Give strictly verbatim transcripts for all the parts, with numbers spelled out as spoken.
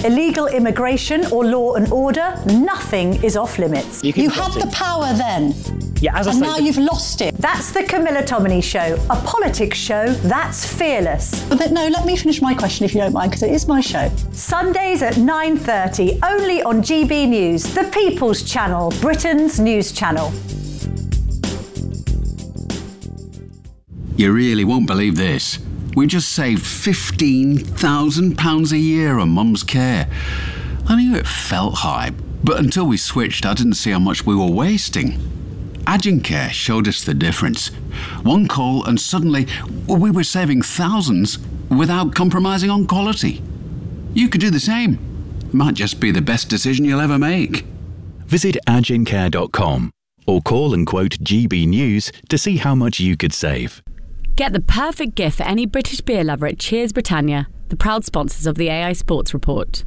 illegal immigration or law and order, nothing is off limits. You, you had the power then. Yeah, as I and say, now you've lost it. That's the Camilla Tominey Show, a politics show that's fearless. But no, let me finish my question if you don't mind, because it is my show. Sundays at nine thirty, only on G B News, the People's Channel, Britain's news channel. You really won't believe this. We just saved fifteen thousand pounds a year on Mum's care. I knew it felt high, but until we switched, I didn't see how much we were wasting. Agincare showed us the difference. One call and suddenly we were saving thousands without compromising on quality. You could do the same. It might just be the best decision you'll ever make. Visit agincare dot com or call and quote G B News to see how much you could save. Get the perfect gift for any British beer lover at Cheers Britannia, the proud sponsors of the A I Sports Report.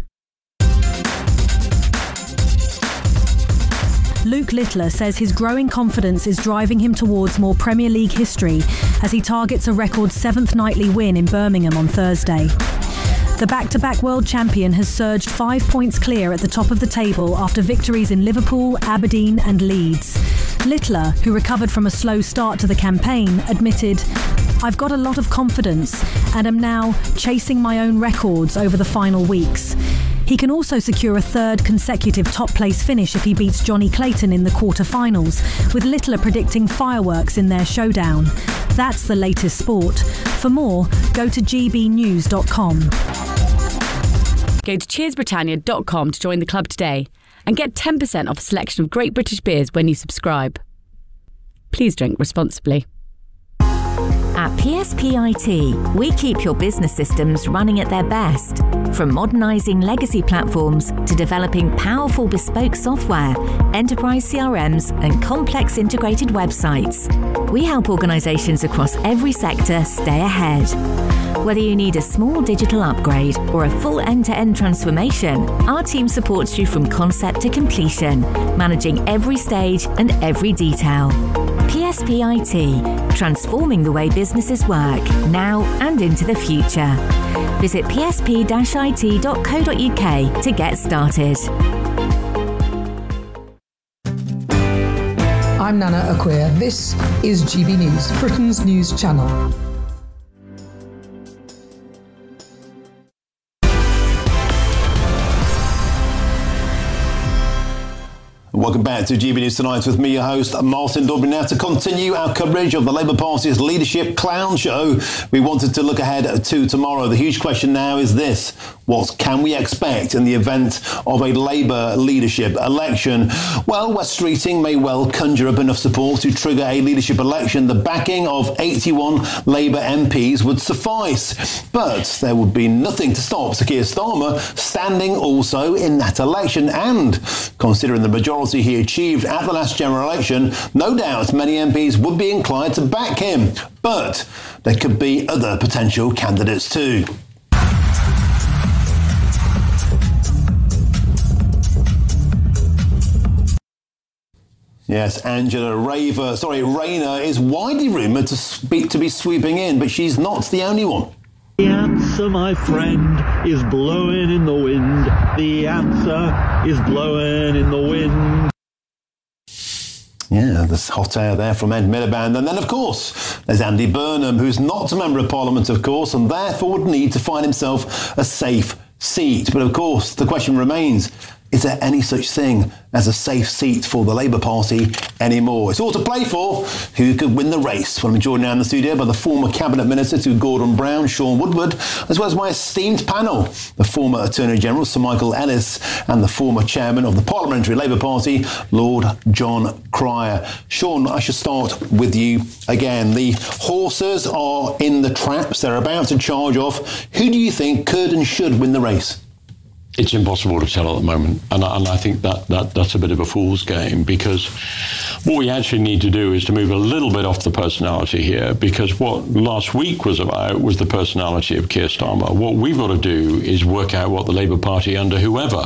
Luke Littler says his growing confidence is driving him towards more Premier League history as he targets a record seventh nightly win in Birmingham on Thursday. The back-to-back world champion has surged five points clear at the top of the table after victories in Liverpool, Aberdeen and Leeds. Littler, who recovered from a slow start to the campaign, admitted, "I've got a lot of confidence and am now chasing my own records over the final weeks." He can also secure a third consecutive top-place finish if he beats Johnny Clayton in the quarter-finals, with Littler predicting fireworks in their showdown. That's the latest sport. For more, go to g b news dot com. Go to cheers britannia dot com to join the club today and get ten percent off a selection of great British beers when you subscribe. Please drink responsibly. At P S P I T, we keep your business systems running at their best. From modernising legacy platforms to developing powerful bespoke software, enterprise C R Ms and complex integrated websites, we help organisations across every sector stay ahead. Whether you need a small digital upgrade or a full end-to-end transformation, our team supports you from concept to completion, managing every stage and every detail. P S P I T, transforming the way businesses work, now and into the future. Visit p s p dash i t dot co dot u k to get started. I'm Nana Acquia. This is G B News, Britain's news channel. Welcome back to G B News Tonight with me, your host, Martin Dublin. Now, to continue our coverage of the Labour Party's leadership clown show, we wanted to look ahead to tomorrow. The huge question now is this: what can we expect in the event of a Labour leadership election? Well, West Streeting may well conjure up enough support to trigger a leadership election. The backing of eighty-one Labour M Ps would suffice. But there would be nothing to stop Sir Keir Starmer standing also in that election. And considering the majority he achieved at the last general election, no doubt many M Ps would be inclined to back him. But there could be other potential candidates too. Yes, Angela Raver, sorry, Rayner is widely rumoured to speak to be sweeping in, but she's not the only one. The answer, my friend, is blowing in the wind. The answer is blowing in the wind. Yeah, there's hot air there from Ed Miliband. And then, of course, there's Andy Burnham, who's not a member of Parliament, of course, and therefore would need to find himself a safe seat. But, of course, the question remains, is there any such thing as a safe seat for the Labour Party anymore? It's all to play for. Who could win the race? Well, I'm joined now in the studio by the former Cabinet Minister to Gordon Brown, Sean Woodward, as well as my esteemed panel, the former Attorney General, Sir Michael Ellis, and the former Chairman of the Parliamentary Labour Party, Lord John Cryer. Sean, I should start with you again. The horses are in the traps. They're about to charge off. Who do you think could and should win the race? It's impossible to tell at the moment, and I, and I think that, that that's a bit of a fool's game, because what we actually need to do is to move a little bit off the personality here, because what last week was about was the personality of Keir Starmer. What we've got to do is work out what the Labour Party, under whoever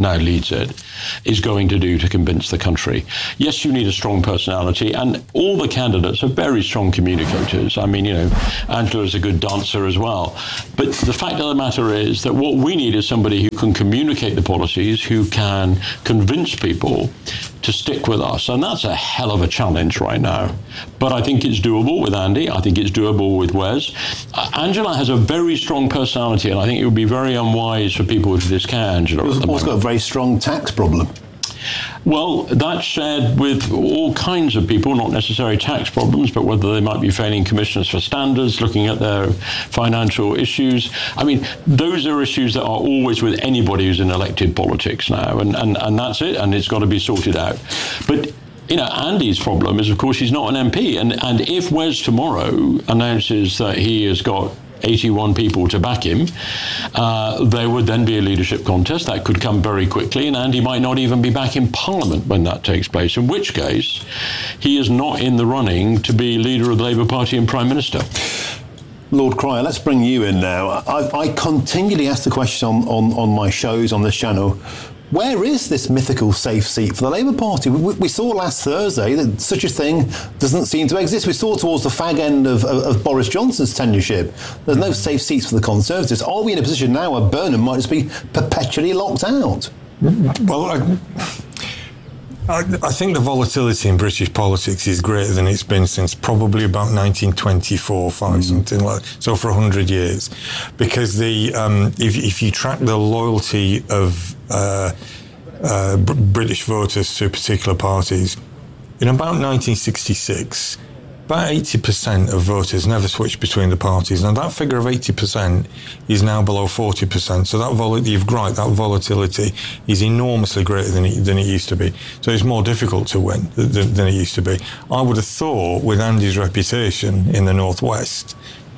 now leads it, is going to do to convince the country. Yes, you need a strong personality, and all the candidates are very strong communicators. I mean, you know, Angela is a good dancer as well. But the fact of the matter is that what we need is somebody who can communicate the policies, who can convince people to stick with us. And that's a hell of a challenge right now. But I think it's doable with Andy. I think it's doable with Wes. Uh, Angela has a very strong personality, and I think it would be very unwise for people to discount Angela. She's also got a very strong tax problem. Well, that's shared with all kinds of people, not necessarily tax problems, but whether they might be failing commissioners for standards, looking at their financial issues. I mean, those are issues that are always with anybody who's in elected politics now, and, and, and that's it, and it's got to be sorted out. But you know, Andy's problem is, of course, he's not an M P, and, and if Wes tomorrow announces that he has got eighty-one people to back him, uh, there would then be a leadership contest that could come very quickly, and Andy might not even be back in Parliament when that takes place, in which case he is not in the running to be leader of the Labour Party and Prime Minister. Lord Cryer, let's bring you in now. I, I continually ask the question on, on, on my shows on this channel, where is this mythical safe seat for the Labour Party? We, we saw last Thursday that such a thing doesn't seem to exist. We saw towards the fag end of, of, of Boris Johnson's tenureship, there's no safe seats for the Conservatives. Are we in a position now where Burnham might just be perpetually locked out? Well, I, I, I think the volatility in British politics is greater than it's been since probably about nineteen twenty-four, five, mm. something like that. So for one hundred years. Because the um, if, if you track the loyalty of uh, uh, Br- British voters to particular parties, in about nineteen sixty-six, about eighty percent of voters never switched between the parties. Now that figure of eighty percent is now below forty percent. So that vol- you've right, that volatility is enormously greater than it, than it used to be. So it's more difficult to win than, than it used to be. I would have thought, with Andy's reputation in the Northwest,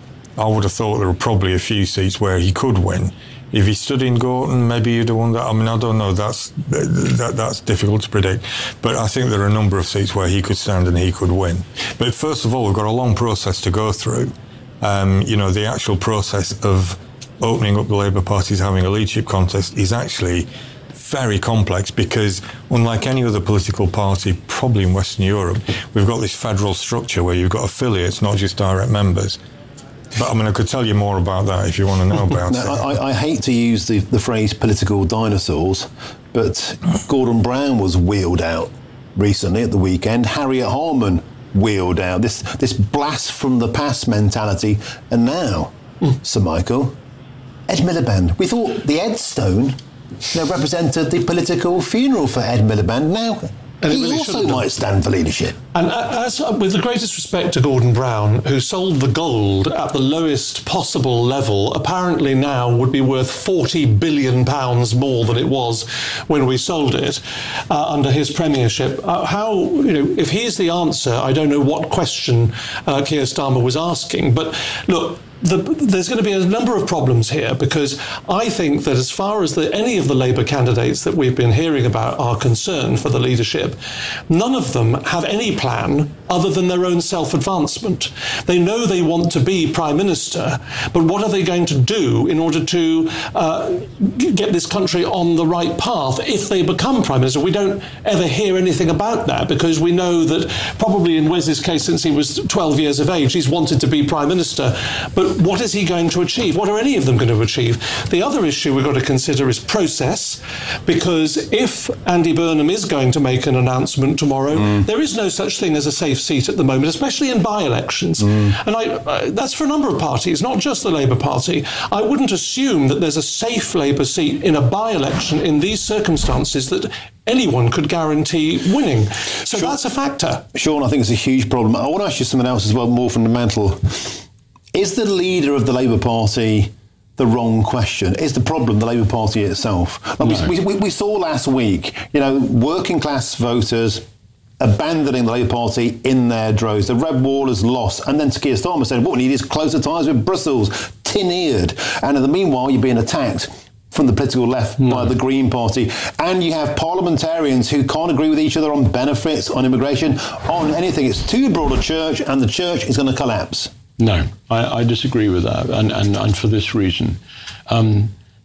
I would have thought there were probably a few seats where he could win. If he stood in Gorton, maybe you'd have won that. I mean, I don't know. That's that, that's difficult to predict. But I think there are a number of seats where he could stand and he could win. But first of all, we've got a long process to go through. Um, you know, the actual process of opening up the Labour Party's having a leadership contest is actually very complex because, unlike any other political party, probably in Western Europe, we've got this federal structure where you've got affiliates, not just direct members. But I mean, I could tell you more about that if you want to know about now, it. I, I hate to use the, the phrase political dinosaurs, but Gordon Brown was wheeled out recently at the weekend. Harriet Harman wheeled out. This this blast from the past mentality. And now, mm. Sir Michael, Ed Miliband. We thought the Ed Stone you know, represented the political funeral for Ed Miliband. Now, And he really also might stand for leadership. And as, with the greatest respect to Gordon Brown, who sold the gold at the lowest possible level, apparently now would be worth forty billion pounds more than it was when we sold it uh, under his premiership. Uh, how, you know, if he's the answer, I don't know what question uh, Keir Starmer was asking. But look, The, there's going to be a number of problems here because I think that as far as the, any of the Labour candidates that we've been hearing about are concerned for the leadership, none of them have any plan other than their own self-advancement. They know they want to be Prime Minister, but what are they going to do in order to uh, get this country on the right path if they become Prime Minister? We don't ever hear anything about that because we know that probably in Wes's case, since he was twelve years of age, he's wanted to be Prime Minister. But what is he going to achieve? What are any of them going to achieve? The other issue we've got to consider is process, because if Andy Burnham is going to make an announcement tomorrow, mm. there is no such thing as a safe seat at the moment, especially in by-elections. Mm. And I, uh, that's for a number of parties, not just the Labour Party. I wouldn't assume that there's a safe Labour seat in a by-election in these circumstances that anyone could guarantee winning. So Sean, that's a factor. Sean, I think it's a huge problem. I want to ask you something else as well, more fundamental. Is the leader of the Labour Party the wrong question? Is the problem the Labour Party itself? Like no. we, we, we saw last week, you know, working class voters abandoning the Labour Party in their droves. The Red Wall has lost. And then Keir Starmer said, what we need is closer ties with Brussels, tin-eared. And in the meanwhile, you're being attacked from the political left no. by the Green Party. And you have parliamentarians who can't agree with each other on benefits, on immigration, on anything. It's too broad a church, and the church is going to collapse. No, I, I disagree with that, and, and, and for this reason. Um,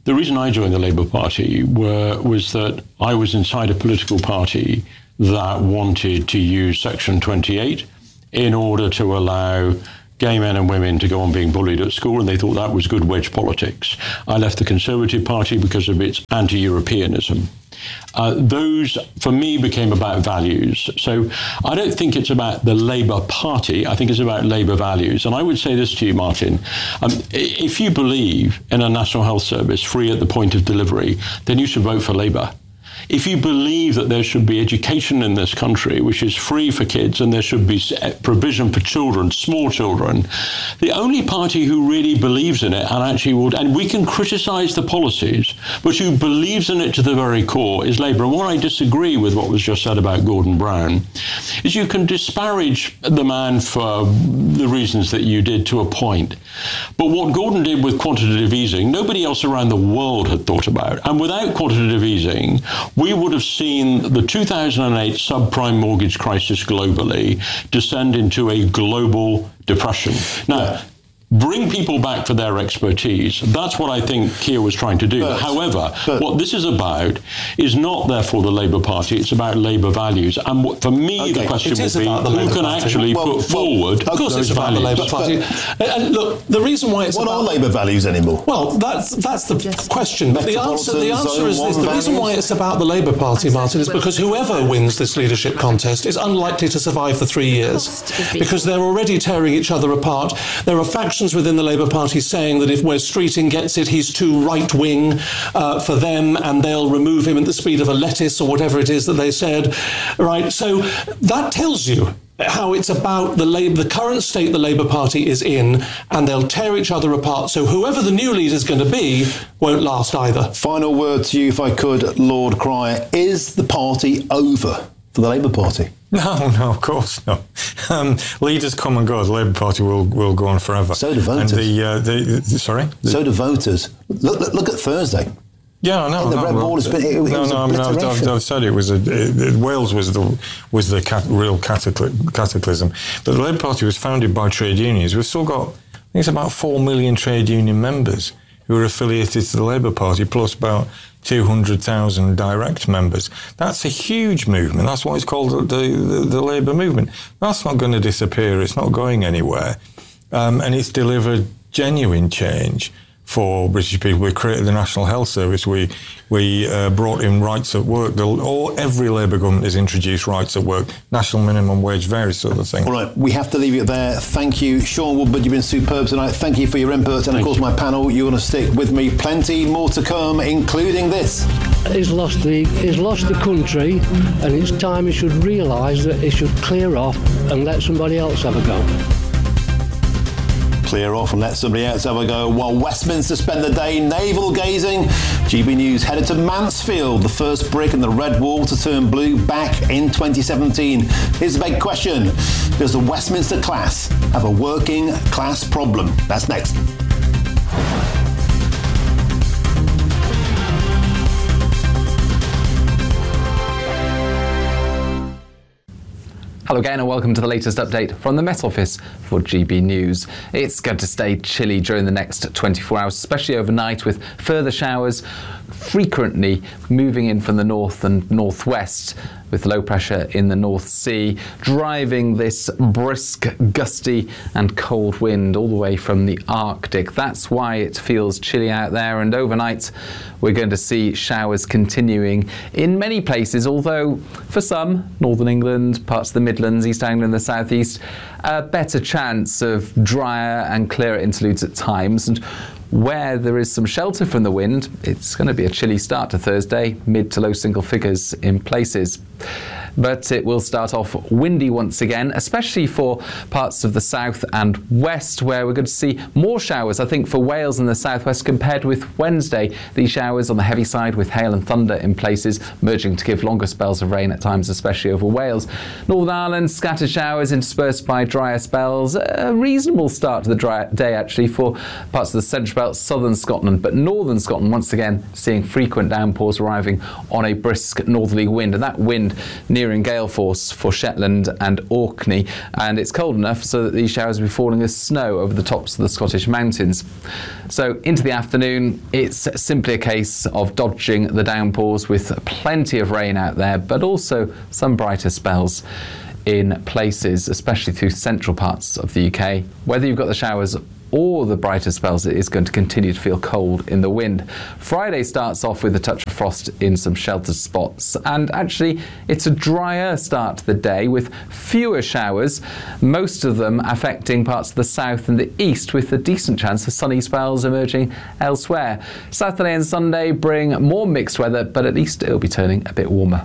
the reason I joined the Labour Party were, was that I was inside a political party that wanted to use Section twenty-eight in order to allow gay men and women to go on being bullied at school, and they thought that was good wedge politics. I left the Conservative Party because of its anti-Europeanism. Uh, those, for me, became about values. So I don't think it's about the Labour Party. I think it's about Labour values. And I would say this to you, Martin. Um, if you believe in a National Health Service free at the point of delivery, then you should vote for Labour. If you believe that there should be education in this country which is free for kids and there should be provision for children, small children, the only party who really believes in it and actually would, and we can criticise the policies, but who believes in it to the very core is Labour. And what I disagree with what was just said about Gordon Brown is you can disparage the man for the reasons that you did to a point. But what Gordon did with quantitative easing, nobody else around the world had thought about. And without quantitative easing, we would have seen the two thousand eight subprime mortgage crisis globally descend into a global depression. Now, bring people back for their expertise. That's what I think Keir was trying to do. But, However, but, what this is about is not, therefore, the Labour Party. It's about Labour values. And what, for me, okay, the question would be, who can Party. actually well, put well, forward Of course those it's about values. the Labour Party. And, and look, the reason why it's What about... are Labour values anymore? Well, that's that's the Just question. But the answer, the answer is this. The reason why it's about the Labour Party, Martin, is because whoever wins this leadership contest is unlikely to survive for three years. Because they're already tearing each other apart. There are factions within the Labour Party Party saying that if Wes Streeting gets it, he's too right-wing uh, for them, and they'll remove him at the speed of a lettuce or whatever it is that they said. Right? So that tells you how it's about the Labour, the current state the Labour Party is in, and they'll tear each other apart. So whoever the new leader is going to be won't last either. Final word to you, if I could, Lord Cryer. Is the party over for the Labour Party? No, no, of course not. Um, leaders come and go. The Labour Party will, will go on forever. So do voters. And the, uh, the, the sorry? The, so do voters. Look, look, look at Thursday. Yeah, I know. And the no, Red well, Wall has been. It, it no, was no, I mean, I've, I've, I've said it was a it, it, Wales was the was the cat, real catacly- cataclysm. But the Labour Party was founded by trade unions. We've still got, I think it's about four million trade union members who are affiliated to the Labour Party, plus about two hundred thousand direct members. That's a huge movement. That's why it's called the, the, the Labour movement. That's not going to disappear. It's not going anywhere. Um, and it's delivered genuine change for British people. We created the National Health Service. We we uh, brought in rights at work. The, all, every Labour government has introduced rights at work, national minimum wage, various other things. All right, we have to leave it there. Thank you, Sean Woodward. You've been superb tonight. Thank you for your input. And, Thank of course, you. my panel, you're going to stick with me. Plenty more to come, including this. He's lost the, he's lost the country, and it's time he should realise that he should clear off and let somebody else have a go. Clear off and let somebody else have a go. While Westminster spend the day navel gazing, G B News headed to Mansfield, the first brick in the Red Wall to turn blue back in twenty seventeen. Here's the big question. Does the Westminster class have a working class problem? That's next. Hello again and welcome to the latest update from the Met Office for G B News. It's going to stay chilly during the next twenty-four hours, especially overnight, with further showers frequently moving in from the north and northwest, with low pressure in the North Sea, driving this brisk, gusty and cold wind all the way from the Arctic. That's why it feels chilly out there, and overnight we're going to see showers continuing in many places, although for some, Northern England, parts of the Midlands, East Anglia, the South East, a better chance of drier and clearer interludes at times. And where there is some shelter from the wind, it's going to be a chilly start to Thursday, mid to low single figures in places. But it will start off windy once again, especially for parts of the south and west, where we're going to see more showers, I think, for Wales and the southwest compared with Wednesday. These showers on the heavy side with hail and thunder in places, merging to give longer spells of rain at times, especially over Wales. Northern Ireland, scattered showers interspersed by drier spells. A reasonable start to the dry day, actually, for parts of the central belt, southern Scotland. But northern Scotland, once again, seeing frequent downpours arriving on a brisk northerly wind. And that wind near nearing gale force for Shetland and Orkney, and it's cold enough so that these showers will be falling as snow over the tops of the Scottish mountains. So into the afternoon, it's simply a case of dodging the downpours with plenty of rain out there, but also some brighter spells in places, especially through central parts of the U K. Whether you've got the showers or the brighter spells, it is going to continue to feel cold in the wind. Friday starts off with a touch of frost in some sheltered spots, and actually it's a drier start to the day with fewer showers, most of them affecting parts of the south and the east, with a decent chance of sunny spells emerging elsewhere. Saturday and Sunday bring more mixed weather, but at least it'll be turning a bit warmer.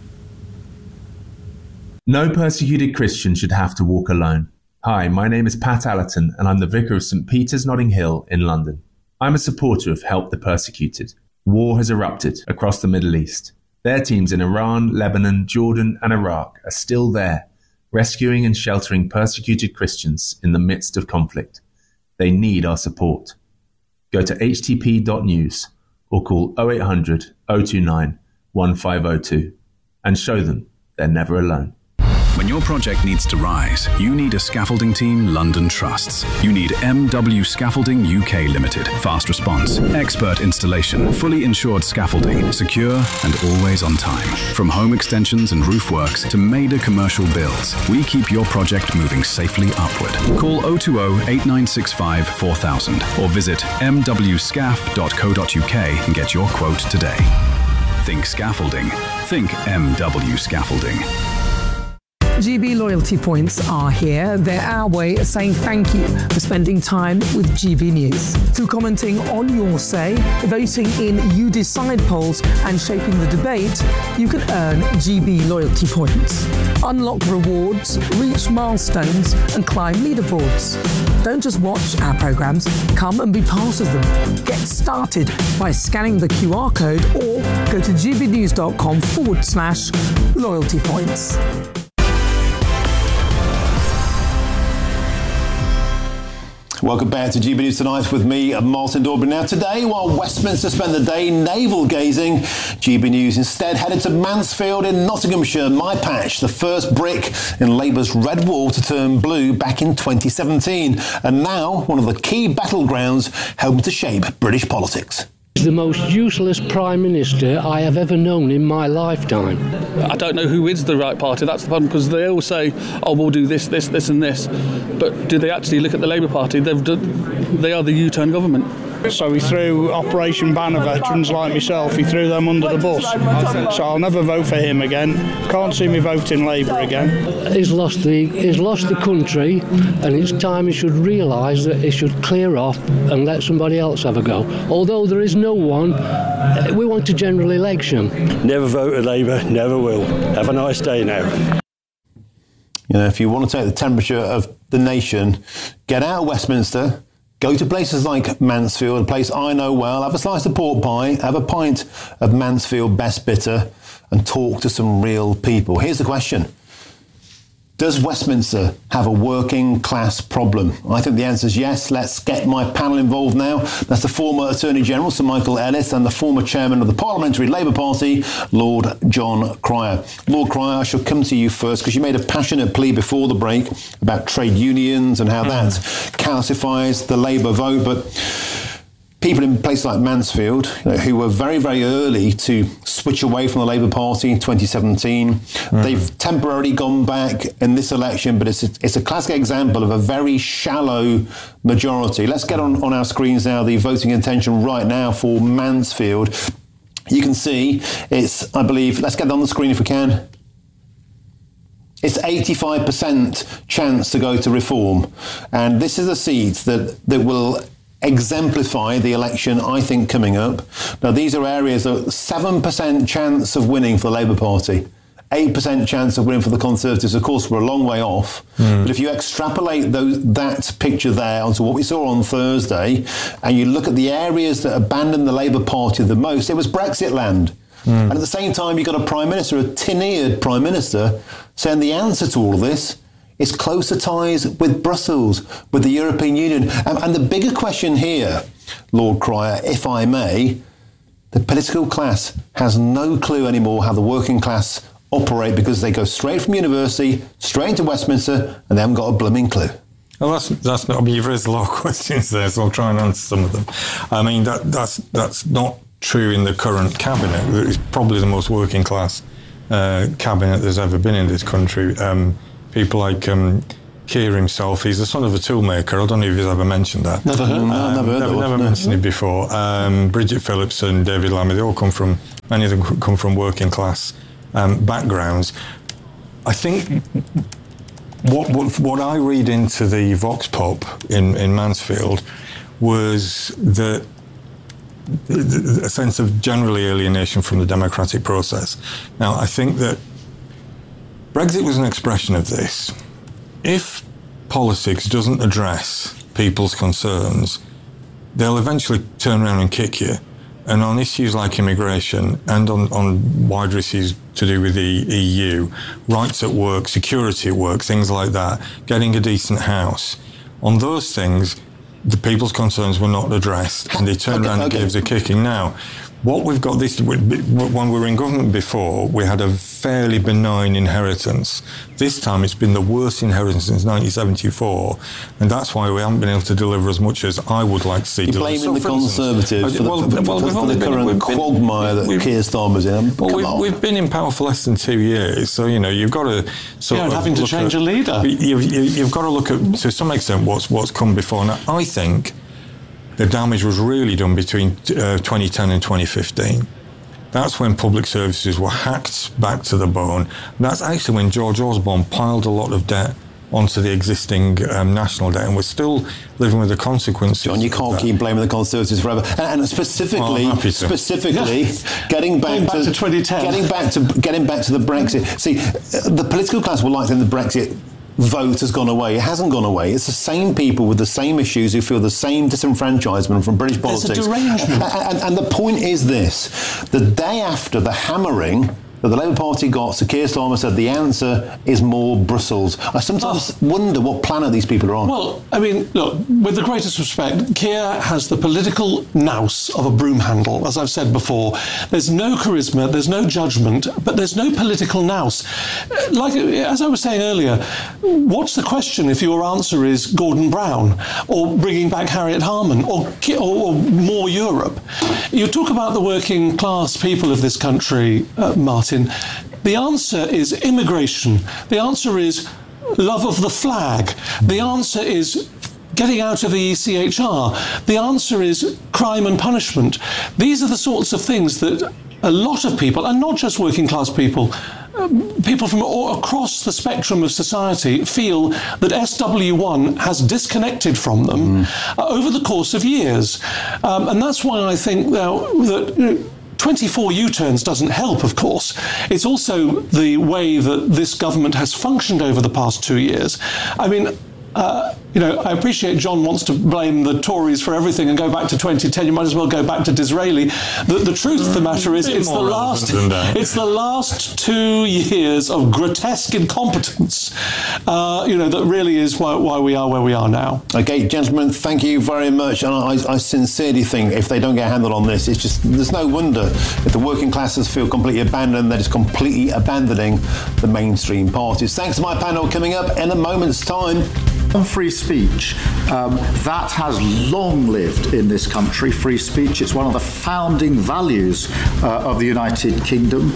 No persecuted Christian should have to walk alone. Hi, my name is Pat Allerton and I'm the Vicar of St Peter's Notting Hill in London. I'm a supporter of Help the Persecuted. War has erupted across the Middle East. Their teams in Iran, Lebanon, Jordan and Iraq are still there, rescuing and sheltering persecuted Christians in the midst of conflict. They need our support. Go to h t p dot news or call oh eight hundred, oh two nine, one five oh two and show them they're never alone. When your project needs to rise, you need a scaffolding team London trusts. You need M W Scaffolding U K Limited. Fast response, expert installation, fully insured scaffolding, secure and always on time. From home extensions and roof works to major commercial builds, we keep your project moving safely upward. Call oh two oh, eight nine six five, four thousand or visit m w scaff dot co dot u k and get your quote today. Think scaffolding. Think M W Scaffolding. G B loyalty points are here. They're our way of saying thank you for spending time with G B News. Through commenting on your say, voting in You Decide polls and shaping the debate, you can earn G B loyalty points. Unlock rewards, reach milestones and climb leaderboards. Don't just watch our programmes, come and be part of them. Get started by scanning the Q R code or go to gbnews.com forward slash loyalty points. Welcome back to G B News Tonight with me, Martin Daubry. Now today, while Westminster spent the day navel-gazing, G B News instead headed to Mansfield in Nottinghamshire, my patch, the first brick in Labour's red wall to turn blue back in twenty seventeen, and now one of the key battlegrounds helping to shape British politics. He's the most useless Prime Minister I have ever known in my lifetime. I don't know who is the right party, that's the problem, because they all say, oh, we'll do this, this, this and this. But do they actually look at the Labour Party? They've done, they are the U-turn government. So he threw Operation Banner veterans like myself, he threw them under the bus. So I'll never vote for him again. Can't see me voting Labour again. He's lost the he's lost the country, and it's time he should realise that he should clear off and let somebody else have a go. Although there is no one, we want a general election. Never voted Labour, never will. Have a nice day now. You know, if you want to take the temperature of the nation, get out of Westminster, go to places like Mansfield, a place I know well, have a slice of pork pie, have a pint of Mansfield Best Bitter and talk to some real people. Here's the question. Does Westminster have a working class problem? I think the answer is yes. Let's get my panel involved now. That's the former Attorney General, Sir Michael Ellis, and the former Chairman of the Parliamentary Labour Party, Lord John Cryer. Lord Cryer, I shall come to you first because you made a passionate plea before the break about trade unions and how that calcifies the Labour vote. But people in places like Mansfield, you know, who were very, very early to switch away from the Labour Party in twenty seventeen, mm. they've temporarily gone back in this election, but it's a, it's a classic example of a very shallow majority. Let's get on, on our screens now the voting intention right now for Mansfield. You can see it's, I believe, let's get it on the screen if we can. It's eighty-five percent chance to go to Reform. And this is a seat that, that will exemplify the election, I think, coming up. Now, these are areas that seven percent chance of winning for the Labour Party, eight percent chance of winning for the Conservatives. Of course, we're a long way off. Mm. But if you extrapolate those, that picture there onto what we saw on Thursday, and you look at the areas that abandoned the Labour Party the most, it was Brexit land. Mm. And at the same time, you've got a Prime Minister, a tin-eared Prime Minister, saying the answer to all of this is closer ties with Brussels, with the European Union. And, and the bigger question here, Lord Cryer, if I may, the political class has no clue anymore how the working class operate because they go straight from university, straight into Westminster, and they haven't got a blooming clue? Well, that's that's not. I mean, you've raised a lot of questions there, so I'll try and answer some of them. I mean, that that's that's not true in the current cabinet. It's probably the most working class uh, cabinet there's ever been in this country. Um, people like um, Keir himself, he's the son of a toolmaker. I don't know if he's ever mentioned that. Never heard. Um, no, never heard never, that never no. mentioned it before. Um, Bridget Phillipson, David Lammy, they all come from. Many of them come from working class um, backgrounds. I think. What, what what I read into the Vox Pop in, in Mansfield was that a sense of generally alienation from the democratic process. Now, I think that Brexit was an expression of this. If politics doesn't address people's concerns, they'll eventually turn around and kick you. And on issues like immigration and on, on wider issues to do with the E U, rights at work, security at work, things like that, getting a decent house, on those things, the people's concerns were not addressed, and they turned okay, around and okay. gave us a kicking. Now, what we've got this, when we were in government before, we had a fairly benign inheritance. This time it's been the worst inheritance since nineteen seventy-four, and that's why we haven't been able to deliver as much as I would like to see. You're blaming so the Conservatives for, well, the, well, for, for the current been, quagmire that Keir Starmer's in. Well, we've, we've been in power for less than two years, so, you know, you've got to sort yeah, of having to change at, a leader. You've, you've got to look at, to some extent, what's, what's come before. Now, I think the damage was really done between uh, twenty ten and twenty fifteen. That's when public services were hacked back to the bone. That's actually when George Osborne piled a lot of debt onto the existing um, national debt, and we're still living with the consequences. John, you can't keep blaming the Conservatives forever. And, and specifically, well, specifically, yeah. getting back, Going back to, to twenty ten, getting back to getting back to the Brexit. See, the political class will like to think the Brexit vote has gone away. It hasn't gone away. It's the same people with the same issues who feel the same disenfranchisement from British politics. It's a derangement. And, and, and the point is this: the day after the hammering that the Labour Party got, Sir Keir Starmer said the answer is more Brussels. I sometimes oh. wonder what planet these people are on. Well, I mean, look, with the greatest respect, Keir has the political nous of a broom handle, as I've said before. There's no charisma, there's no judgment, but there's no political nous. Like, as I was saying earlier, what's the question if your answer is Gordon Brown, or bringing back Harriet Harman, or, or, or more Europe? You talk about the working class people of this country, uh, Martin. The answer is immigration. The answer is love of the flag. The answer is getting out of the E C H R. The answer is crime and punishment. These are the sorts of things that a lot of people, and not just working class people, people from all across the spectrum of society feel that S W one has disconnected from them mm. uh, over the course of years. Um, and that's why I think now that... You know, twenty-four U-turns doesn't help, of course. It's also the way that this government has functioned over the past two years. I mean, uh, you know, I appreciate John wants to blame the Tories for everything and go back to twenty ten. You might as well go back to Disraeli. The, the truth of the matter is, it's the last, it's the last two years of grotesque incompetence, uh, you know, that really is why, why we are where we are now. Okay, gentlemen, thank you very much. And I, I sincerely think if they don't get a handle on this, it's just, there's no wonder if the working classes feel completely abandoned, that is completely abandoning the mainstream parties. Thanks to my panel. Coming up in a moment's time. On free speech, um, that has long lived in this country. Free speech, it's one of the founding values uh, of the United Kingdom.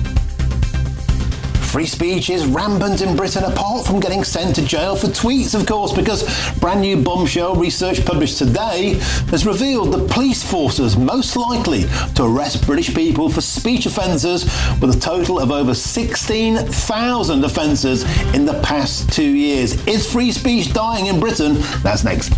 Free speech is rampant in Britain, apart from getting sent to jail for tweets, of course, because brand new bombshell research published today has revealed the police forces most likely to arrest British people for speech offences, with a total of over sixteen thousand offences in the past two years. Is free speech dying in Britain? That's next.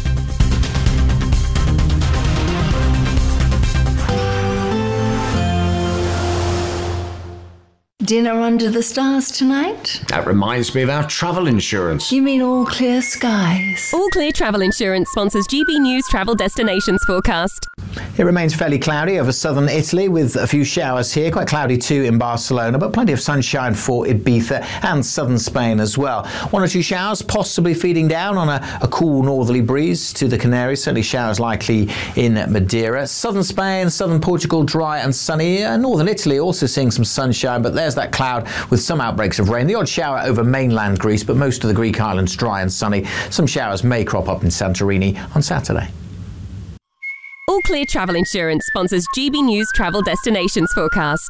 Dinner under the stars tonight? That reminds me of our travel insurance. You mean All Clear Skies? All Clear Travel Insurance sponsors G B News Travel Destinations Forecast. It remains fairly cloudy over southern Italy with a few showers here. Quite cloudy too in Barcelona, but plenty of sunshine for Ibiza and southern Spain as well. One or two showers possibly feeding down on a, a cool northerly breeze to the Canaries. Certainly showers likely in Madeira. Southern Spain, southern Portugal, dry and sunny. Uh, northern Italy also seeing some sunshine, but there's that cloud with some outbreaks of rain. The odd shower over mainland Greece, but most of the Greek islands dry and sunny. Some showers may crop up in Santorini on Saturday. All Clear Travel Insurance sponsors G B News Travel Destinations Forecast.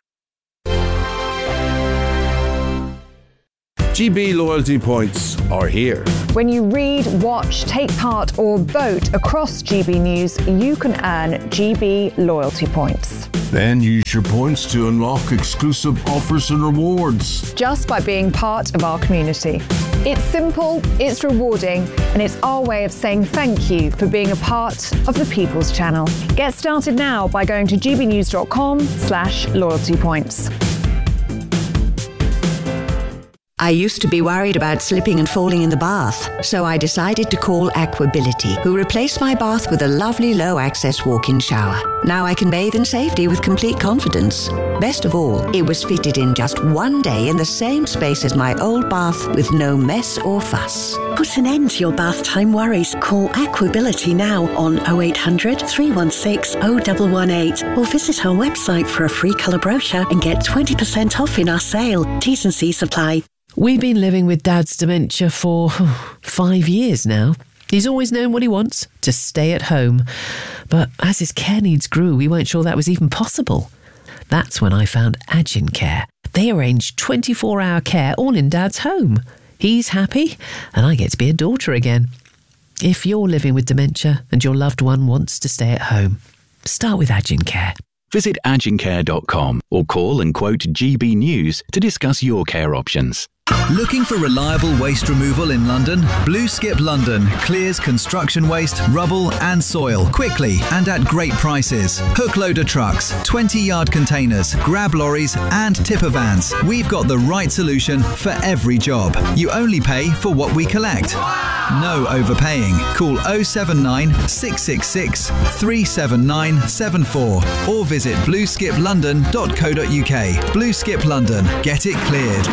G B loyalty points are here. When you read, watch, take part or vote across G B News, you can earn G B loyalty points. Then use your points to unlock exclusive offers and rewards. Just by being part of our community. It's simple, it's rewarding, and it's our way of saying thank you for being a part of the People's Channel. Get started now by going to gbnews.com slash loyalty points. I used to be worried about slipping and falling in the bath, so I decided to call Aquability, who replaced my bath with a lovely low-access walk-in shower. Now I can bathe in safety with complete confidence. Best of all, it was fitted in just one day in the same space as my old bath with no mess or fuss. Put an end to your bath time worries. Call Aquability now on oh eight hundred, three one six, oh one one eight or visit our website for a free colour brochure and get twenty percent off in our sale. T's and C's apply. We've been living with Dad's dementia for oh, five years now. He's always known what he wants, to stay at home. But as his care needs grew, we weren't sure that was even possible. That's when I found Agincare. They arrange twenty-four hour care all in Dad's home. He's happy, and I get to be a daughter again. If you're living with dementia and your loved one wants to stay at home, start with Agincare. Visit agincare dot com or call and quote G B News to discuss your care options. Looking for reliable waste removal in London? Blue Skip London clears construction waste, rubble and soil quickly and at great prices. Hook loader trucks, twenty yard containers, grab lorries and tipper vans. We've got the right solution for every job. You only pay for what we collect. No overpaying. Call oh seven nine, six six six, three seven nine seven four or visit blue skip london dot co dot uk. Blue Skip London. Get it cleared.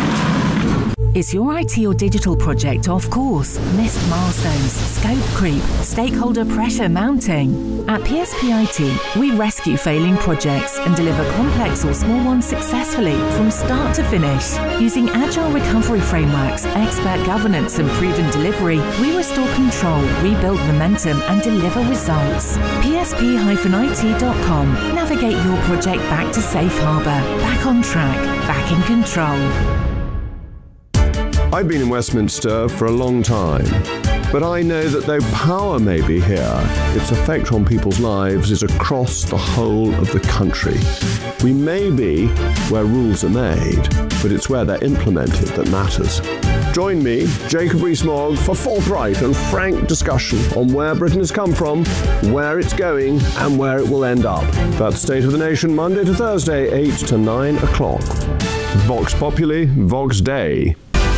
Is your I T or digital project off course? Missed milestones, scope creep, stakeholder pressure mounting? At P S P I T, we rescue failing projects and deliver complex or small ones successfully from start to finish. Using agile recovery frameworks, expert governance and proven delivery, we restore control, rebuild momentum and deliver results. P S P I T dot com. Navigate your project back to safe harbour, back on track, back in control. I've been in Westminster for a long time, but I know that though power may be here, its effect on people's lives is across the whole of the country. We may be where rules are made, but it's where they're implemented that matters. Join me, Jacob Rees-Mogg, for forthright and frank discussion on where Britain has come from, where it's going, and where it will end up. That's State of the Nation, Monday to Thursday, eight to nine o'clock. Vox Populi, Vox Dei.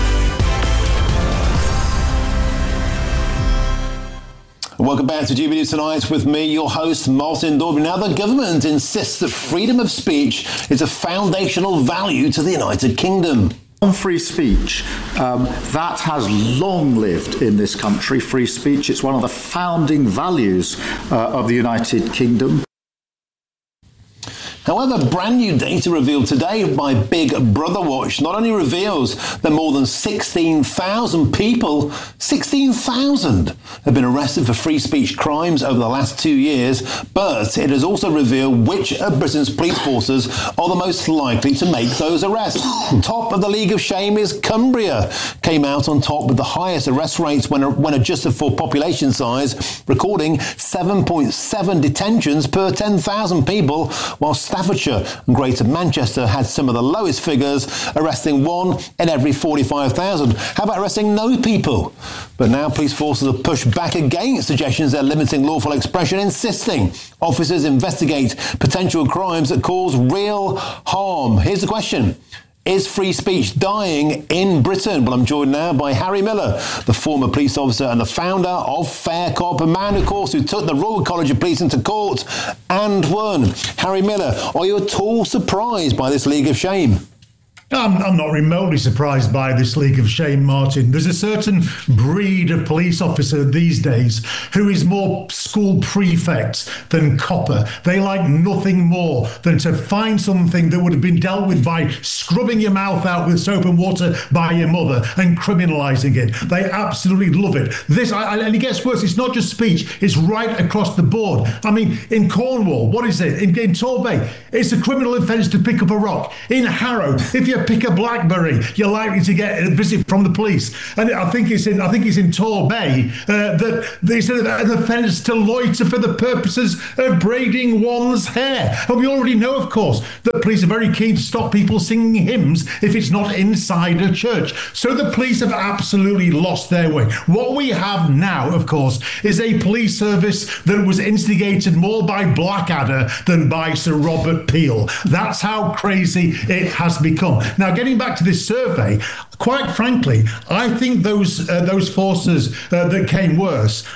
Welcome back to G B News Tonight with me, your host, Martin Dorby. Now, the government insists that freedom of speech is a foundational value to the United Kingdom. On free speech, um, that has long lived in this country, free speech. It's one of the founding values uh, of the United Kingdom. However, brand new data revealed today by Big Brother Watch not only reveals that more than sixteen thousand people, sixteen thousand, have been arrested for free speech crimes over the last two years, but it has also revealed which of Britain's police forces are the most likely to make those arrests. Top of the League of Shame is Cumbria. Came out on top with the highest arrest rates when, when adjusted for population size, recording seven point seven detentions per ten thousand people, while Staffordshire and Greater Manchester had some of the lowest figures, arresting one in every forty-five thousand. How about arresting no people? But now police forces have pushed back against suggestions they're limiting lawful expression, insisting officers investigate potential crimes that cause real harm. Here's the question. Is free speech dying in Britain? Well, I'm joined now by Harry Miller, the former police officer and the founder of Fair Cop, a man, of course, who took the Royal College of Police into court and won. Harry Miller, are you at all surprised by this League of Shame? I'm, I'm not remotely surprised by this League of Shame, Martin. There's a certain breed of police officer these days who is more school prefect than copper. They like nothing more than to find something that would have been dealt with by scrubbing your mouth out with soap and water by your mother and criminalising it. They absolutely love it. This, I, and it gets worse, it's not just speech, it's right across the board. I mean, in Cornwall, what is it? In, in Torbay, it's a criminal offence to pick up a rock. In Harrow, if you pick a blackberry, you're likely to get a visit from the police. And I think it's in I think it's in Torbay uh, that it's an offence to loiter for the purposes of braiding one's hair. And we already know, of course, that police are very keen to stop people singing hymns if it's not inside a church. So the police have absolutely lost their way. What we have now, of course, is a police service that was instigated more by Blackadder than by Sir Robert Peel. That's how crazy it has become. Now, getting back to this survey, quite frankly, I think those uh, those forces uh, that came worse,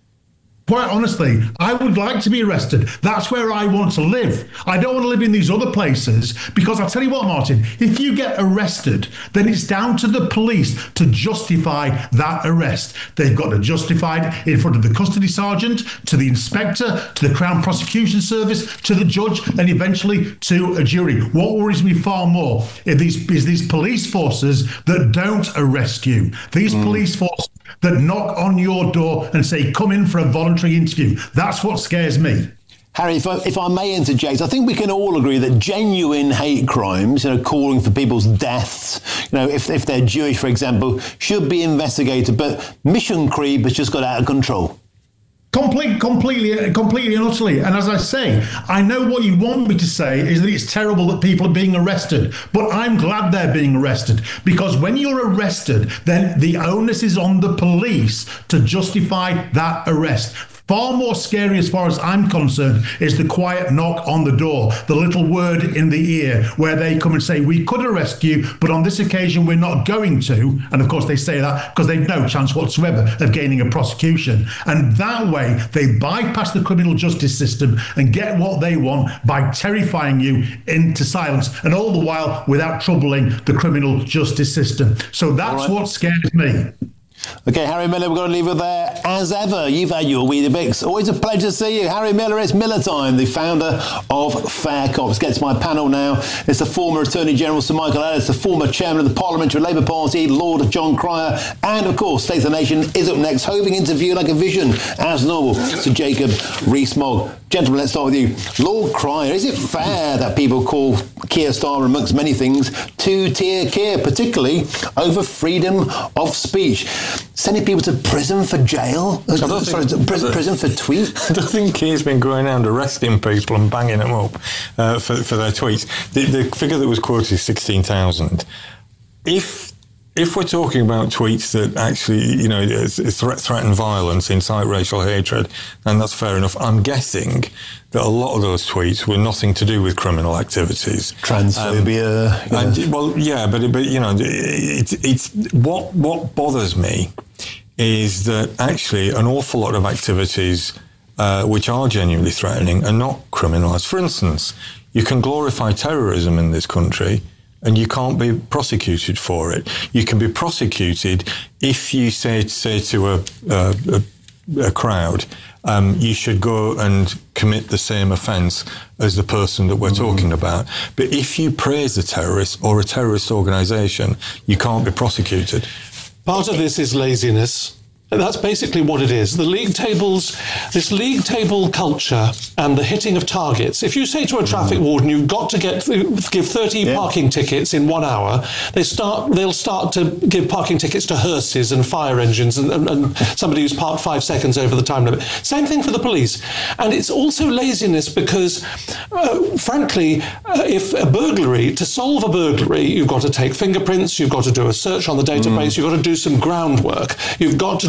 quite honestly, I would like to be arrested. That's where I want to live. I don't want to live in these other places because I'll tell you what, Martin, if you get arrested, then it's down to the police to justify that arrest. They've got to justify it in front of the custody sergeant, to the inspector, to the Crown Prosecution Service, to the judge, and eventually to a jury. What worries me far more is these, is these police forces that don't arrest you. These mm. police forces that knock on your door and say, come in for a voluntary interview. That's what scares me. Harry, if I, if I may interject, I think we can all agree that genuine hate crimes, you know, calling for people's deaths, you know, if, if they're Jewish, for example, should be investigated. But mission creep has just got out of control. Complete, completely, completely and utterly. And as I say, I know what you want me to say is that it's terrible that people are being arrested, but I'm glad they're being arrested, because when you're arrested, then the onus is on the police to justify that arrest. Far more scary, as far as I'm concerned, is the quiet knock on the door, the little word in the ear, where they come and say, we could arrest you, but on this occasion we're not going to. And of course they say that because they've no chance whatsoever of gaining a prosecution. And that way they bypass the criminal justice system and get what they want by terrifying you into silence, and all the while without troubling the criminal justice system. So that's right. What scares me. OK, Harry Miller, we're going to leave it there. As ever, you've had your Weetabix. Always a pleasure to see you. Harry Miller, it's Miller time, the founder of Fair Cop. Let's get to my panel now. It's the former Attorney General Sir Michael Ellis, the former Chairman of the Parliamentary Labour Party, Lord John Cryer, and, of course, State of the Nation is up next. Hoving interview like a vision, as normal, to Jacob Rees-Mogg. Gentlemen, let's start with you. Lord Cryer, is it fair that people call Keir Starmer, amongst many things, two-tier Keir, particularly over freedom of speech? Sending people to prison for jail? Sorry, think, prison, prison for tweets? I don't think Keir's been going around arresting people and banging them up uh, for, for their tweets. The, the figure that was quoted is sixteen thousand. If if we're talking about tweets that actually, you know, threat, threaten violence, incite racial hatred, then that's fair enough. I'm guessing that a lot of those tweets were nothing to do with criminal activities. Transphobia. Um, yeah. and, well, yeah, but, but you know, it's, it's what what bothers me is that actually an awful lot of activities uh, which are genuinely threatening are not criminalised. For instance, you can glorify terrorism in this country and you can't be prosecuted for it. You can be prosecuted if you say say to a, a, a crowd, um, you should go and commit the same offence as the person that we're mm-hmm. talking about. But if you praise a terrorist or a terrorist organisation, you can't be prosecuted. Part of this is laziness. That's basically what it is. The league tables, this league table culture and the hitting of targets. If you say to a traffic warden, you've got to get give thirty yeah. parking tickets in one hour, they start, they'll start to give parking tickets to hearses and fire engines and, and, and somebody who's parked five seconds over the time limit. Same thing for the police. And it's also laziness because, uh, frankly, uh, if a burglary, to solve a burglary, you've got to take fingerprints, you've got to do a search on the database, mm. you've got to do some groundwork, you've got to do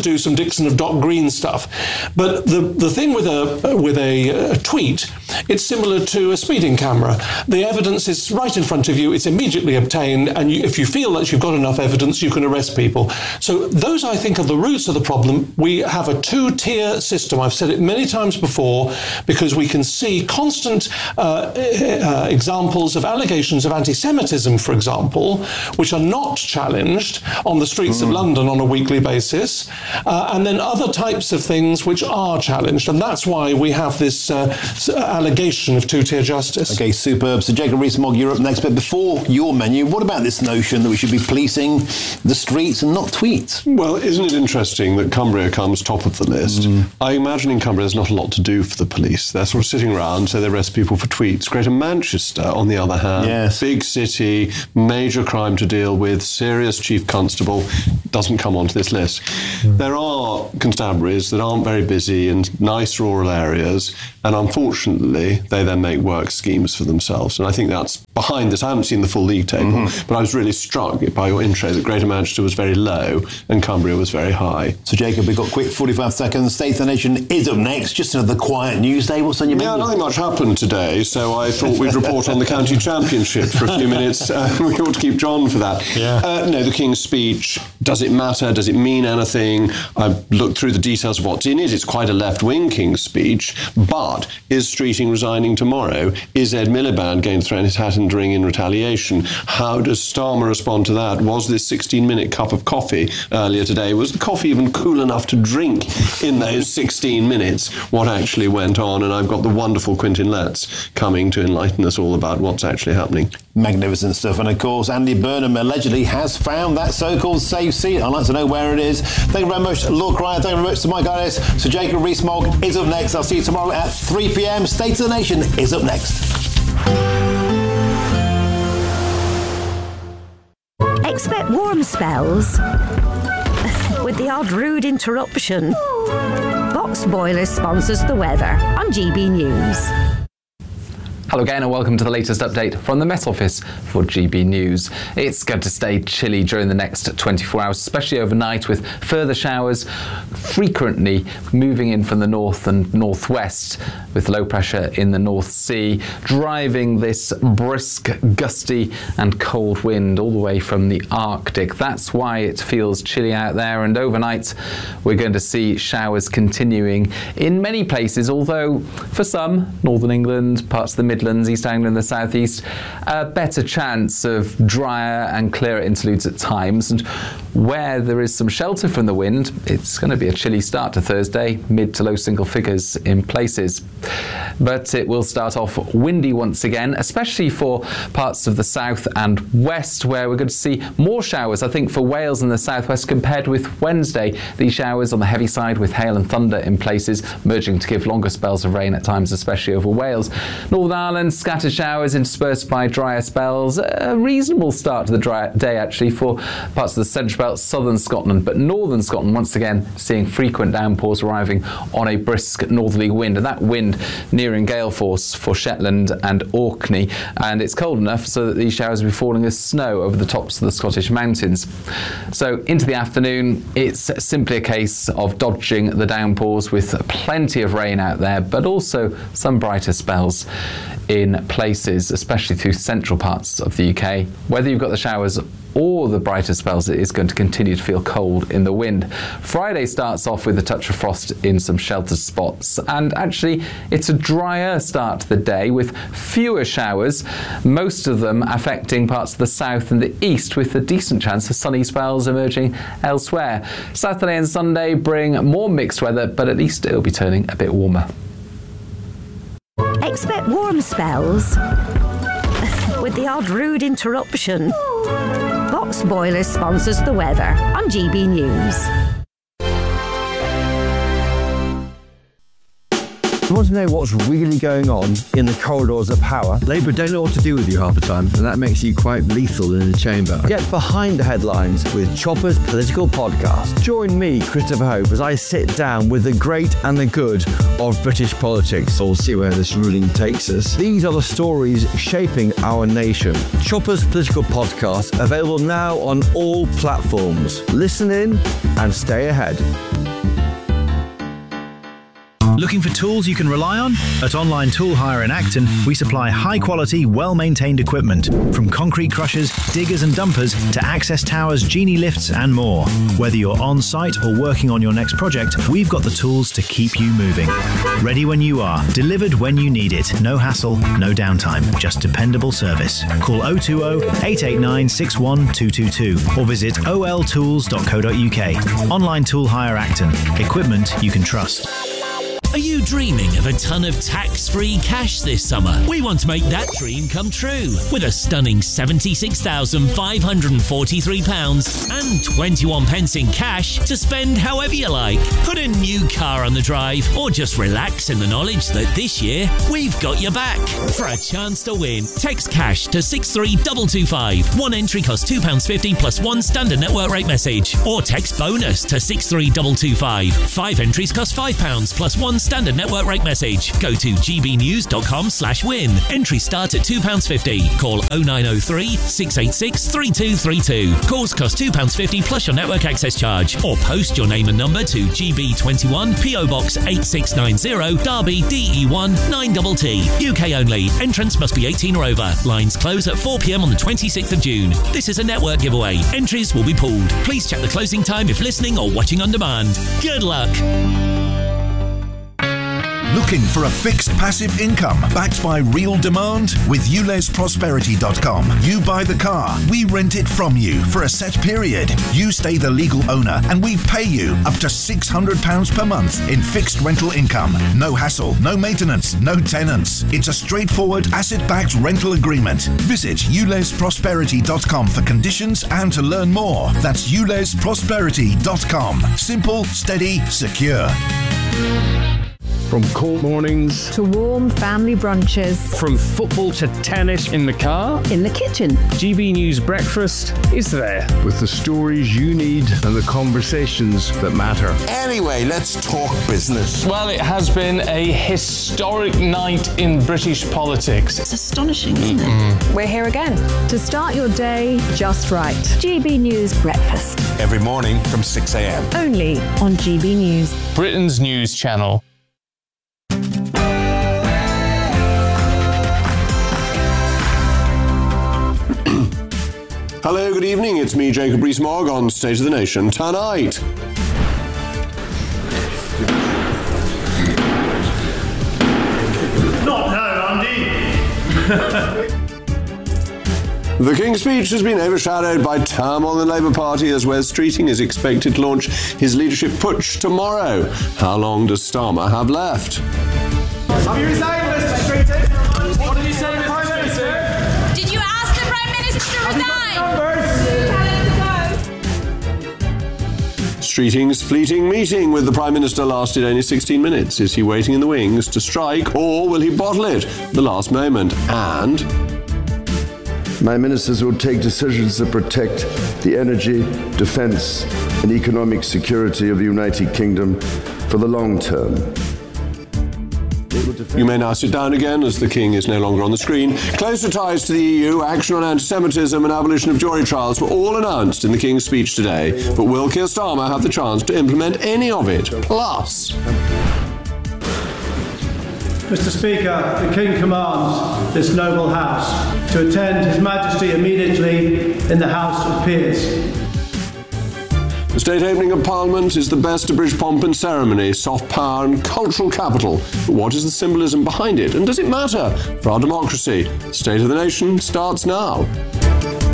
do some Dixon of Dock Green stuff. But the, the thing with a with a, a tweet, it's similar to a speeding camera. The evidence is right in front of you, it's immediately obtained, and you, if you feel that you've got enough evidence, you can arrest people. So those, I think, are the roots of the problem. We have a two-tier system. I've said it many times before, because we can see constant uh, uh, examples of allegations of anti-Semitism, for example, which are not challenged on the streets mm. of London on a weekly basis, uh, and then other types of things which are challenged. And that's why we have this uh, allegation of two-tier justice. Okay, superb. So Jacob Rees-Mogg, you're up next. But before your menu, what about this notion that we should be policing the streets and not tweets? Well, isn't it interesting that Cumbria comes top of the list? Mm. I imagine in Cumbria there's not a lot to do for the police. They're sort of sitting around, so they arrest people for tweets. Greater Manchester, on the other hand, yes. big city, major crime to deal with, serious chief constable, doesn't come onto this list. Mm. There are constabularies that aren't very busy in nice rural areas, and unfortunately they then make work schemes for themselves. And I think that's behind this. I haven't seen the full league table, mm-hmm. but I was really struck by your intro that Greater Manchester was very low and Cumbria was very high. So Jacob, we've got quick forty-five seconds. State of the Nation is up next. Just another quiet news day. What's on your Yeah, menu? nothing much happened today, so I thought we'd report on the county championship for a few minutes. Uh, we ought to keep John for that. Yeah. Uh, no, the King's speech, does it matter? Does it mean anything? I've looked through the details of what's in it. It's quite a left-wing King's speech, but is Streeting resigning tomorrow? Is Ed Miliband going to throw in his hat and ring in retaliation? How does Starmer respond to that? Was this sixteen-minute cup of coffee earlier today, was the coffee even cool enough to drink in those sixteen minutes? What actually went on? And I've got the wonderful Quentin Letts coming to enlighten us all about what's actually happening. Magnificent stuff. And of course, Andy Burnham allegedly has found that so-called safe seat. I'd like to know where it is. Thank you very much, Lord Cryer. Thank you very much to Mike Harris. So Jacob Rees-Mogg is up next. I'll see you tomorrow at three p.m. State of the Nation is up next. Expect warm spells with the odd rude interruption. Box Boilers sponsors the weather on G B News. Hello again and welcome to the latest update from the Met Office for G B News. It's going to stay chilly during the next twenty-four hours, especially overnight, with further showers frequently moving in from the north and northwest, with low pressure in the North Sea, driving this brisk, gusty and cold wind all the way from the Arctic. That's why it feels chilly out there, and overnight we're going to see showers continuing in many places, although for some, northern England, parts of the Midlands, East Anglia and the South East, a better chance of drier and clearer interludes at times. And where there is some shelter from the wind, it's going to be a chilly start to Thursday, mid to low single figures in places. But it will start off windy once again, especially for parts of the south and west, where we're going to see more showers, I think, for Wales and the southwest compared with Wednesday. These showers on the heavy side with hail and thunder in places, merging to give longer spells of rain at times, especially over Wales. Northern Ireland, scattered showers interspersed by drier spells. A reasonable start to the dry day, actually, for parts of the central belt, southern Scotland, but northern Scotland, once again, seeing frequent downpours arriving on a brisk northerly wind, and that wind nearing gale force for Shetland and Orkney. And it's cold enough so that these showers will be falling as snow over the tops of the Scottish mountains. So into the afternoon, it's simply a case of dodging the downpours with plenty of rain out there, but also some brighter spells in places, especially through central parts of the U K. Whether you've got the showers or the brighter spells, it is going to continue to feel cold in the wind. Friday starts off with a touch of frost in some sheltered spots, and actually it's a drier start to the day with fewer showers, most of them affecting parts of the south and the east, with a decent chance of sunny spells emerging elsewhere. Saturday and Sunday bring more mixed weather, but at least it'll be turning a bit warmer. Expect warm spells with the odd rude interruption. Box Boilers sponsors the weather on G B News. You want to know what's really going on in the corridors of power? Labour don't know what to do with you half the time, and that makes you quite lethal in the chamber. Get behind the headlines with Chopper's Political Podcast. Join me, Christopher Hope, as I sit down with the great and the good of British politics. We'll see where this ruling takes us. These are the stories shaping our nation. Chopper's Political Podcast, available now on all platforms. Listen in and stay ahead. Looking for tools you can rely on? At Online Tool Hire in Acton, we supply high-quality, well-maintained equipment, from concrete crushers, diggers and dumpers to access towers, genie lifts and more. Whether you're on-site or working on your next project, we've got the tools to keep you moving. Ready when you are, delivered when you need it. No hassle, no downtime, just dependable service. Call oh two oh, eight eight nine, six one two two two or visit o l tools dot co dot u k. Online Tool Hire Acton. Equipment you can trust. Are you dreaming of a ton of tax-free cash this summer? We want to make that dream come true with a stunning seventy-six thousand five hundred forty-three pounds and twenty-one pence in cash to spend however you like. Put a new car on the drive or just relax in the knowledge that this year we've got your back. For a chance to win, text cash to six three two two five. One entry costs two pounds fifty plus one standard network rate message. Or text bonus to six three two two five. Five entries cost five pounds plus one standard network rate message. Go to g b news dot com slash win. Entry start at two pounds fifty. Call oh nine oh three, six eight six, three two three two. Calls cost two pounds fifty plus your network access charge. Or post your name and number to G B twenty-one, P O Box eight six nine zero, Derby, D E one nine T T. U K only. Entrance must be eighteen or over. Lines close at four p m on the twenty-sixth of June. This is a network giveaway. Entries will be pooled. Please check the closing time if listening or watching on demand. Good luck. Looking for a fixed passive income backed by real demand? With u les prosperity dot com, you buy the car, we rent it from you for a set period. You stay the legal owner and we pay you up to six hundred pounds per month in fixed rental income. No hassle, no maintenance, no tenants. It's a straightforward asset-backed rental agreement. Visit u les prosperity dot com for conditions and to learn more. That's u les prosperity dot com. Simple, steady, secure. From cold mornings to warm family brunches, from football to tennis in the car, in the kitchen. G B News Breakfast is there with the stories you need and the conversations that matter. Anyway, let's talk business. Well, it has been a historic night in British politics. It's astonishing, isn't it? We're here again to start your day just right. G B News Breakfast. Every morning from six a m. Only on G B News. Britain's news channel. Hello, good evening. It's me, Jacob Rees-Mogg, on State of the Nation tonight. Not now, Andy. The King's speech has been overshadowed by turmoil in the Labour Party as Wes Streeting is expected to launch his leadership putsch tomorrow. How long does Starmer have left? Have you resigned, Mister Streeting? What did you say, Mister Streeting? Did you ask the Prime Minister to resign? Streeting's fleeting meeting with the Prime Minister lasted only sixteen minutes. Is he waiting in the wings to strike, or will he bottle it at the last moment? And my ministers will take decisions that protect the energy, defence and economic security of the United Kingdom for the long term. You may now sit down again as the King is no longer on the screen. Closer ties to the E U, action on anti-Semitism and abolition of jury trials were all announced in the King's speech today. But will Keir Starmer have the chance to implement any of it? Plus, Mister Speaker, the King commands this noble House to attend His Majesty immediately in the House of Peers. the state opening of Parliament is the best of British pomp and ceremony, soft power and cultural capital. But what is the symbolism behind it, and does it matter for our democracy? State of the Nation starts now.